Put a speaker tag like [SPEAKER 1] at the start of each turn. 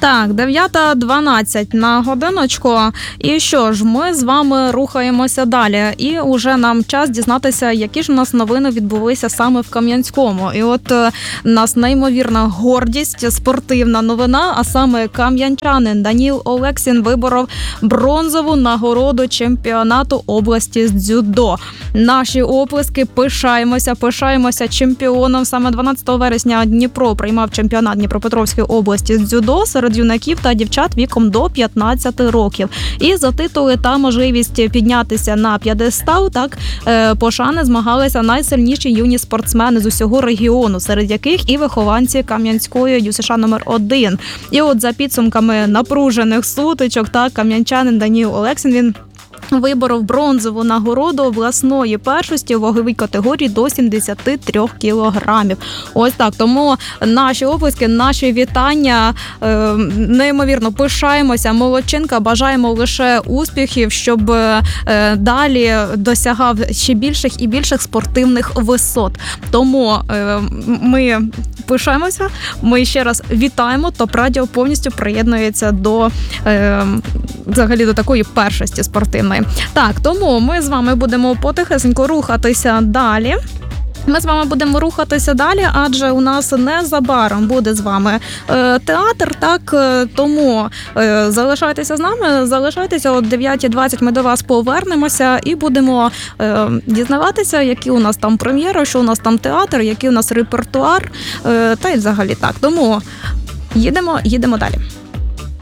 [SPEAKER 1] Так, 9:12 на годиночку. І що ж, ми з вами рухаємося далі. І уже нам час дізнатися, які ж у нас новини відбулися саме в Кам'янському. І от у нас неймовірна гордість, спортивна новина, а саме кам'янчанин Даніл Олексін виборов бронзову нагороду чемпіонату області з дзюдо. Наші оплески, пишаємося чемпіоном. Саме 12 вересня Дніпро приймав чемпіонат Дніпропетровської області з дзюдо серед юнаків та дівчат віком до 15 років. І за титули та можливість піднятися на п'єдестал, так, пошани змагалися найсильніші юні спортсмени з усього регіону, серед яких і вихованці Кам'янської ДЮСШ номер 1. І от за підсумками напружених сутичок, так, кам'янчанин Даніл Олексін, він виборов бронзову нагороду обласної першості у ваговій категорії до 73 кілограмів. Ось так. Тому наші оплески, наші вітання, неймовірно пишаємося. Молодчинка, бажаємо лише успіхів, щоб далі досягав ще більших і більших спортивних висот. Тому ми пишаємося, ми ще раз вітаємо. ТОП-радіо повністю приєднується до взагалі до такої першості спортивної. Так, тому ми з вами будемо потихесенько рухатися далі. Адже у нас незабаром буде з вами театр, так, тому залишайтеся з нами, залишайтеся, о 9:20 ми до вас повернемося і будемо дізнаватися, які у нас там прем'єри, що у нас там театр, який у нас репертуар, та й взагалі так. Тому їдемо далі.